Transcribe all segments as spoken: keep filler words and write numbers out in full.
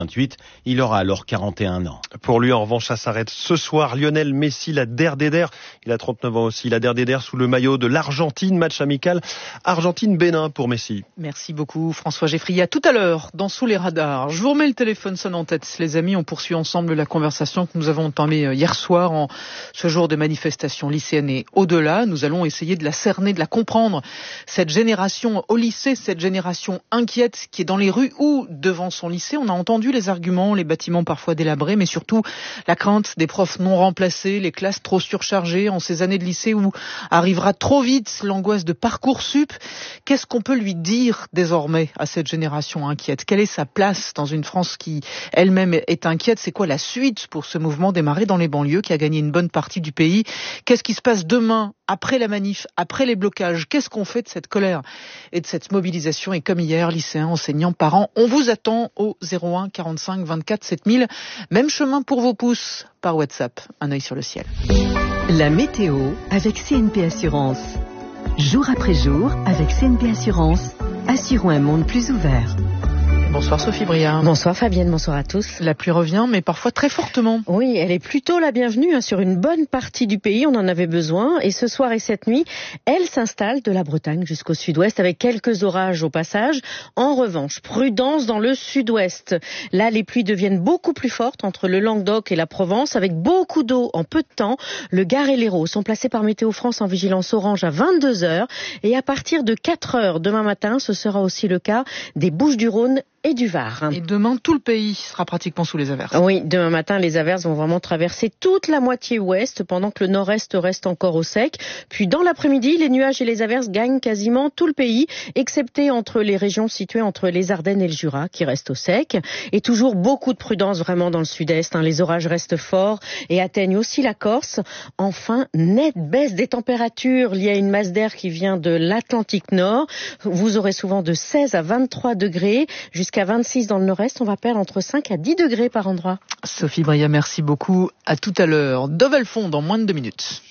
vingt-huit, il aura alors quarante et un ans. Pour lui, en revanche, ça s'arrête ce soir. Lionel Messi, la der des der. Il a trente-neuf ans aussi. La der des der sous le maillot de l'Argentine. Match amical Argentine-Bénin pour Messi. Merci beaucoup François Geffrier. À tout à l'heure dans Sous les radars. Je vous remets le téléphone sonne en tête, les amis. On poursuit ensemble la conversation que nous avons entamée hier soir en ce jour de manifestation lycéenne et au-delà. Nous allons essayer de la cerner, de la comprendre. Cette génération au lycée, cette génération inquiète qui est dans les rues ou devant son lycée. On a entendu les arguments, les bâtiments parfois délabrés, mais surtout la crainte des profs non remplacés, les classes trop surchargées en ces années de lycée où arrivera trop vite l'angoisse de Parcoursup. Qu'est-ce qu'on peut lui dire désormais à cette génération inquiète? Quelle est sa place dans une France qui elle-même est inquiète? C'est quoi la suite pour ce mouvement démarré dans les banlieues qui a gagné une bonne partie du pays? Qu'est-ce qui se passe demain, après la manif, après les blocages? Qu'est-ce qu'on fait de cette colère et de cette mobilisation? Et comme hier, lycéens, enseignants, parents, on vous attend au zéro un quarante-cinq vingt-quatre sept mille. Même chemin pour vos pouces par WhatsApp. Un œil sur le ciel. La météo avec C N P Assurance. Jour après jour, avec C N P Assurance, assurons un monde plus ouvert. Bonsoir Sophie Briard. Bonsoir Fabienne, bonsoir à tous. La pluie revient, mais parfois très fortement. Oui, elle est plutôt la bienvenue hein, sur une bonne partie du pays, on en avait besoin. Et ce soir et cette nuit, elle s'installe de la Bretagne jusqu'au sud-ouest avec quelques orages au passage. En revanche, prudence dans le sud-ouest. Là, les pluies deviennent beaucoup plus fortes entre le Languedoc et la Provence avec beaucoup d'eau en peu de temps. Le Gard et l'Hérault sont placés par Météo France en vigilance orange à vingt-deux heures. Et à partir de quatre heures demain matin, ce sera aussi le cas des Bouches-du-Rhône et du Var. Et demain, tout le pays sera pratiquement sous les averses. Oui, demain matin, les averses vont vraiment traverser toute la moitié ouest, pendant que le nord-est reste encore au sec. Puis dans l'après-midi, les nuages et les averses gagnent quasiment tout le pays, excepté entre les régions situées entre les Ardennes et le Jura, qui restent au sec. Et toujours beaucoup de prudence vraiment dans le sud-est. Hein. Les orages restent forts et atteignent aussi la Corse. Enfin, nette baisse des températures liée à une masse d'air qui vient de l'Atlantique Nord. Vous aurez souvent de seize à vingt-trois degrés, jusqu'à Jusqu'à vingt-six dans le nord-est, on va perdre entre cinq à dix degrés par endroit. Sophie Briard, merci beaucoup. À tout à l'heure. Dovelfond dans moins de deux minutes.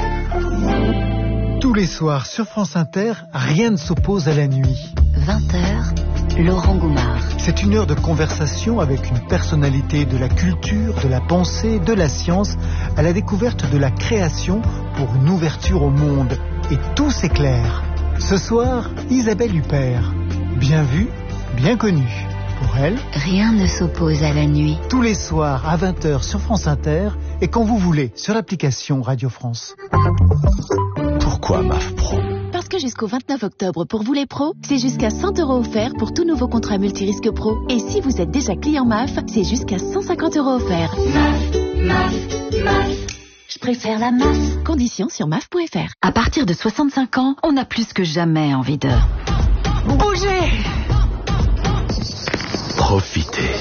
Tous les soirs sur France Inter, rien ne s'oppose à la nuit. vingt heures, Laurent Goumard. C'est une heure de conversation avec une personnalité de la culture, de la pensée, de la science, à la découverte de la création pour une ouverture au monde. Et tout s'éclaire. Ce soir, Isabelle Huppert. Bien vue, bien connue. Pour elle, rien ne s'oppose à la nuit. Tous les soirs à vingt heures sur France Inter et quand vous voulez sur l'application Radio France. Pourquoi M A F Pro? Parce que jusqu'au vingt-neuf octobre, pour vous les pros, c'est jusqu'à cent euros offerts pour tout nouveau contrat multirisque pro. Et si vous êtes déjà client M A F, c'est jusqu'à cent cinquante euros offerts. M A F, M A F, M A F. Je préfère la M A F. Conditions sur M A F point F R. À partir de soixante-cinq ans, on a plus que jamais envie de... bouger. Profitez.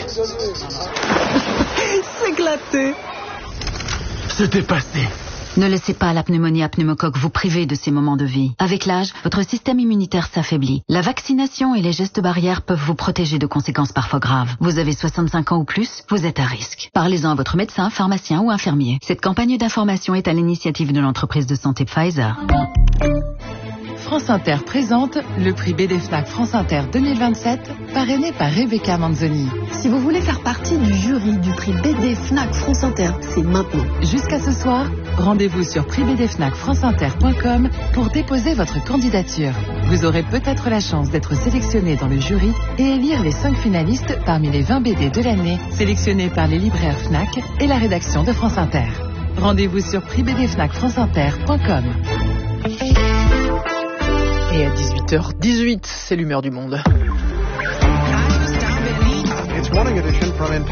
S'éclater. C'était passé. Ne laissez pas la pneumonie à pneumocoque vous priver de ces moments de vie. Avec l'âge, votre système immunitaire s'affaiblit. La vaccination et les gestes barrières peuvent vous protéger de conséquences parfois graves. Vous avez soixante-cinq ans ou plus, vous êtes à risque. Parlez-en à votre médecin, pharmacien ou infirmier. Cette campagne d'information est à l'initiative de l'entreprise de santé Pfizer. France Inter présente le prix B D Fnac France Inter deux mille vingt-sept, parrainé par Rebecca Manzoni. Si vous voulez faire partie du jury du prix B D Fnac France Inter, c'est maintenant. Jusqu'à ce soir, rendez-vous sur prix b d fnac france inter point com pour déposer votre candidature. Vous aurez peut-être la chance d'être sélectionné dans le jury et élire les cinq finalistes parmi les vingt B D de l'année, sélectionnés par les libraires Fnac et la rédaction de France Inter. Rendez-vous sur prix b d fnac france inter point com. Et à dix-huit heures dix-huit, c'est l'humeur du monde.